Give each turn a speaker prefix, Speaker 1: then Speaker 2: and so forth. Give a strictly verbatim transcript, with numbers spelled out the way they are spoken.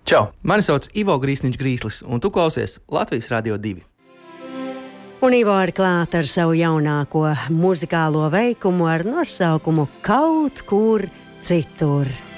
Speaker 1: Čau! Mani sauc Ivo Grīsniņš-Grīslis, un tu klausies Latvijas Radio divi.
Speaker 2: Un Ivo ir klāt ar savu jaunāko muzikālo veikumu ar nosaukumu Kaut kur citur.